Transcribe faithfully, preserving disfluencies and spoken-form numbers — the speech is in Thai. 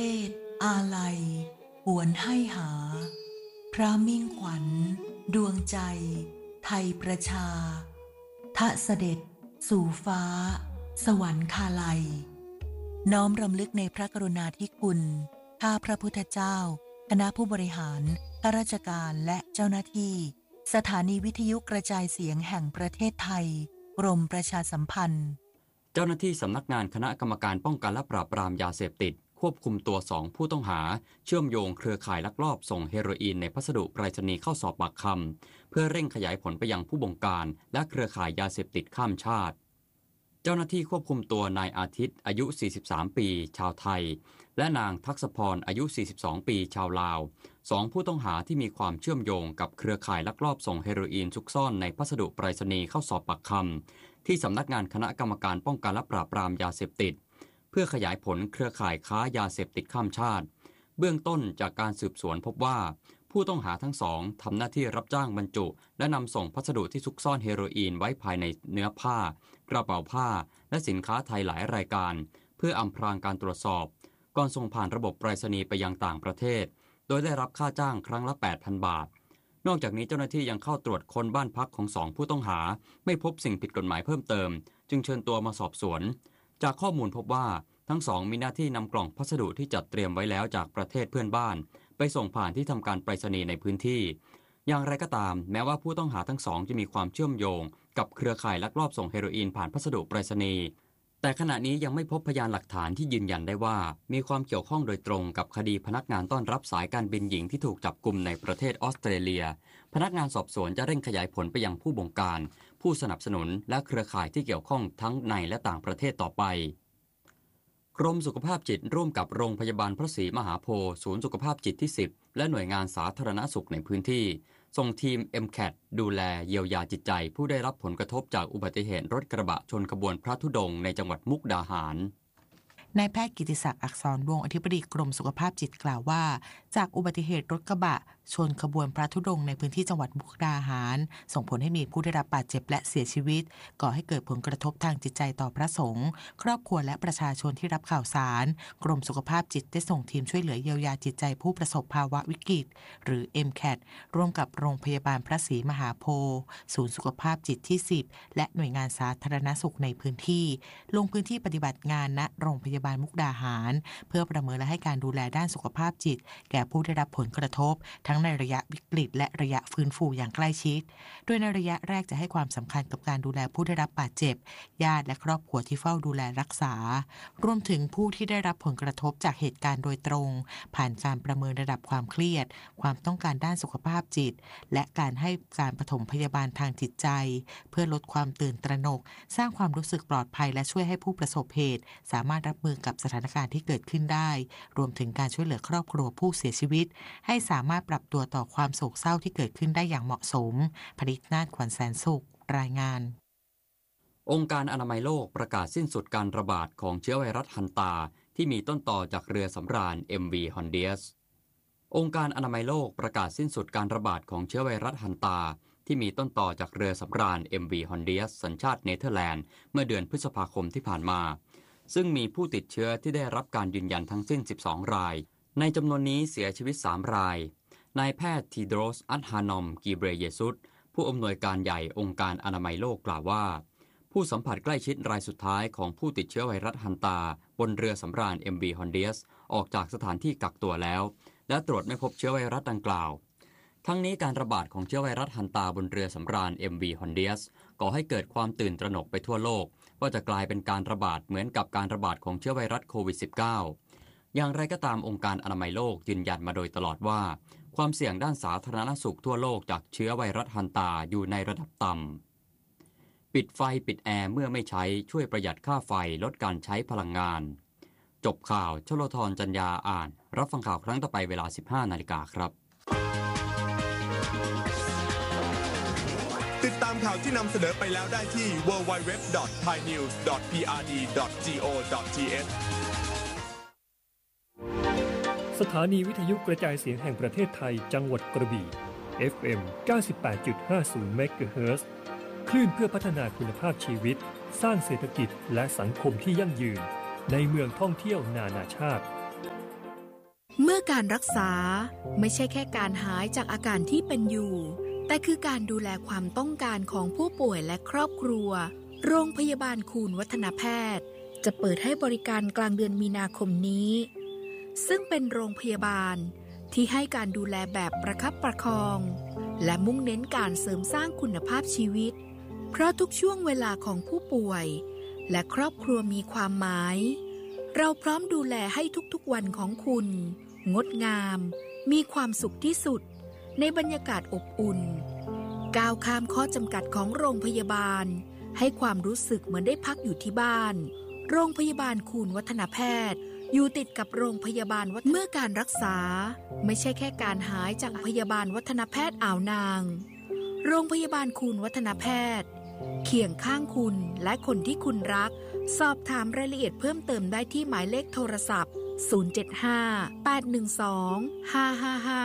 เอศอาลัยหวนให้หาพระมิ่งขวัญดวงใจไทยประชาทะเสด็จสู่ฟ้าสวรรคาลัยน้อมรำลึกในพระกรุณาธิคุณข้าพระพุทธเจ้าคณะผู้บริหารข้าราชการและเจ้าหน้าที่สถานีวิทยุกระจายเสียงแห่งประเทศไทยกรมประชาสัมพันธ์เจ้าหน้าที่สำนักงานคณะกรรมการป้องกันและปราบปรามยาเสพติดควบคุมตัวสองผู้ต้องหาเชื่อมโยงเครือข่ายลักลอบส่งเฮโรอีนในพัสดุไปรษณีย์เข้าสอบปากคำเพื่อเร่งขยายผลไปยังผู้บงการและเครือข่ายยาเสพติดข้ามชาติเจ้าหน้าที่ควบคุมตัวนายอาทิตย์อายุสี่สิบสามปีชาวไทยและนางทักษพรอายุสี่สิบสองปีชาวลาวสองผู้ต้องหาที่มีความเชื่อมโยงกับเครือข่ายลักลอบส่งเฮโรอีนซุกซ่อนในพัสดุไปรษณีย์เข้าสอบปากคำที่สำนักงานคณะกรรมการป้องกันและปราบปรามยาเสพติดเพื่อขยายผลเครือข่ายค้ายาเสพติดข้ามชาติเบื้องต้นจากการสืบสวนพบว่าผู้ต้องหาทั้งสองทำหน้าที่รับจ้างบรรจุและนำส่งพัสดุที่ซุกซ่อนเฮโรอีนไว้ภายในเนื้อผ้ากระเป๋าผ้าและสินค้าไทยหลายรายการเพื่ออำพรางการตรวจสอบก่อนส่งผ่านระบบไปรษณีย์ไปยังต่างประเทศโดยได้รับค่าจ้างครั้งละ แปดพัน บาทนอกจากนี้เจ้าหน้าที่ยังเข้าตรวจค้นบ้านพักของสองผู้ต้องหาไม่พบสิ่งผิดกฎหมายเพิ่มเติมจึงเชิญตัวมาสอบสวนจากข้อมูลพบว่าทั้งสองมีหน้าที่นำกล่องพัสดุที่จัดเตรียมไว้แล้วจากประเทศเพื่อนบ้านไปส่งผ่านที่ทำการไปรษณีย์ในพื้นที่อย่างไรก็ตามแม้ว่าผู้ต้องหาทั้งสองจะมีความเชื่อมโยงกับเครือข่ายลักลอบส่งเฮโรอีนผ่านพัสดุไปรษณีย์แต่ขณะนี้ยังไม่พบพยานหลักฐานที่ยืนยันได้ว่ามีความเกี่ยวข้องโดยตรงกับคดีพนักงานต้อนรับสายการบินหญิงที่ถูกจับกุมในประเทศออสเตรเลียพนักงานสอบสวนจะเร่งขยายผลไปยังผู้บงการผู้สนับสนุนและเครือข่ายที่เกี่ยวข้องทั้งในและต่างประเทศต่อไปกรมสุขภาพจิตร่วมกับโรงพยาบาลพระศรีมหาโพธิ์ศูนย์สุขภาพจิตที่สิบและหน่วยงานสาธารณสุขในพื้นที่ส่งทีม เอ็ม แคท ดูแลเยียวยาจิตใจผู้ได้รับผลกระทบจากอุบัติเหตุรถกระบะชนขบวนพระธุดงค์ในจังหวัดมุกดาหารนายแพทย์กิติศักดิ์อักษรวงศ์อธิบดีกรมสุขภาพจิตกล่าวว่าจากอุบัติเหตุรถกระบะชนขบวนพระธุดงค์ในพื้นที่จังหวัดมุกดาหารส่งผลให้มีผู้ได้รับบาดเจ็บและเสียชีวิตก่อให้เกิดผลกระทบทางจิตใจต่อพระสงฆ์ครอบครัวและประชาชนที่รับข่าวสารกรมสุขภาพจิตได้ส่งทีมช่วยเหลือเยียวยาจิตใจผู้ประสบภาวะวิกฤตหรือ เอ็ม แคท ร่วมกับโรงพยาบาลพระศรีมหาโพธิ์ศูนย์สุขภาพจิตที่สิบและหน่วยงานสาธารณสุขในพื้นที่ลงพื้นที่ปฏิบัติงานณโรงพยาบาลมุกดาหารเพื่อประเมินและให้การดูแลด้านสุขภาพจิตแก่ผู้ได้รับผลกระทบทั้งในระยะวิกฤตและระยะฟื้นฟูอย่างใกล้ชิดโดยในระยะแรกจะให้ความสำคัญกับการดูแลผู้ได้รับบาดเจ็บญาติและครอบครัวที่เฝ้าดูแลรักษารวมถึงผู้ที่ได้รับผลกระทบจากเหตุการณ์โดยตรงผ่านการประเมินระดับความเครียดความต้องการด้านสุขภาพจิตและการให้การปฐมพยาบาลทางจิตใจเพื่อลดความตื่นตระหนกสร้างความรู้สึกปลอดภัยและช่วยให้ผู้ประสบเหตุสามารถรับมือกับสถานการณ์ที่เกิดขึ้นได้รวมถึงการช่วยเหลือครอบครัวผู้เสียชีวิตให้สามารถปรับตัวต่อความโศกเศร้าที่เกิดขึ้นได้อย่างเหมาะสมผลิตนาฏขวัญแสนสุขรายงานองค์การอนามัยโลกประกาศสิ้นสุดการระบาดของเชื้อไวรัสฮันตาที่มีต้นต่อจากเรือสำราญ เอ็ม วี Hondias องค์การอนามัยโลกประกาศสิ้นสุดการระบาดของเชื้อไวรัสฮันตาที่มีต้นต่อจากเรือสำราญ เอ็ม วี Hondias สัญชาติเนเธอร์แลนด์เมื่อเดือนพฤษภาคมที่ผ่านมาซึ่งมีผู้ติดเชื้อที่ได้รับการยืนยันทั้งสิ้นสิบสองรายในจำนวนนี้เสียชีวิตสามรายนายแพทย์ทีโดรส อัดฮานอม กีเบรเยซุสผู้อำนวยการใหญ่องค์การอนามัยโลกกล่าวว่าผู้สัมผัสใกล้ชิดรายสุดท้ายของผู้ติดเชื้อไวรัสฮันตาบนเรือสำราญ เอ็ม วี Hondias ออกจากสถานที่กักตัวแล้วและตรวจไม่พบเชื้อไวรัสดังกล่าวทั้งนี้การระบาดของเชื้อไวรัสฮันตาบนเรือสำราญ เอ็ม วี Hondias ก่อให้เกิดความตื่นตระหนกไปทั่วโลกว่าจะกลายเป็นการระบาดเหมือนกับการระบาดของเชื้อไวรัสโควิด สิบเก้า อย่างไรก็ตามองค์การอนามัยโลกยืนยันมาโดยตลอดว่าความเสี่ยงด้านสาธารณสุขทั่วโลกจากเชื้อไวรัสฮันตาอยู่ในระดับต่ำปิดไฟปิดแอร์เมื่อไม่ใช้ช่วยประหยัดค่าไฟลดการใช้พลังงานจบข่าวชโลธรจัญญาอ่านรับฟังข่าวครั้งต่อไปเวลา สิบห้านาฬิกาครับติดตามข่าวที่นำเสนอไปแล้วได้ที่ ดับเบิลยู ดับเบิลยู ดับเบิลยู ดอท ไทยนิวส์ ดอท พี อาร์ ดี ดอท จี โอ ดอท ที เอชสถานีวิทยุกระจายเสียงแห่งประเทศไทยจังหวัดกระบี่ เอฟ เอ็ม เก้าสิบแปดจุดห้าศูนย์ เมกะเฮิรตซ์ คลื่นเพื่อพัฒนาคุณภาพชีวิตสร้างเศรษฐกิจและสังคมที่ยั่งยืนในเมืองท่องเที่ยวนานาชาติเมื่อการรักษาไม่ใช่แค่การหายจากอาการที่เป็นอยู่แต่คือการดูแลความต้องการของผู้ป่วยและครอบครัวโรงพยาบาลคูณวัฒนแพทย์จะเปิดให้บริการกลางเดือนมีนาคมนี้ซึ่งเป็นโรงพยาบาลที่ให้การดูแลแบบประคับประคองและมุ่งเน้นการเสริมสร้างคุณภาพชีวิตเพราะทุกช่วงเวลาของผู้ป่วยและครอบครัวมีความหมายเราพร้อมดูแลให้ทุกๆวันของคุณงดงามมีความสุขที่สุดในบรรยากาศอบอุ่นก้าวข้ามข้อจำกัดของโรงพยาบาลให้ความรู้สึกเหมือนได้พักอยู่ที่บ้านโรงพยาบาลคูณวัฒนแพทย์อยู่ติดกับโรงพยาบาลวัฒนเมื่อการรักษาไม่ใช่แค่การหายจากพยาบาลวัฒนแพทย์อ่าวนางโรงพยาบาลคูณวัฒนแพทย์เคียงข้างคุณและคนที่คุณรักสอบถามรายละเอียดเพิ่มเติมได้ที่หมายเลขโทรศัพท์ศูนย์ เจ็ด ห้า แปด หนึ่ง สอง ห้า ห้า ห้า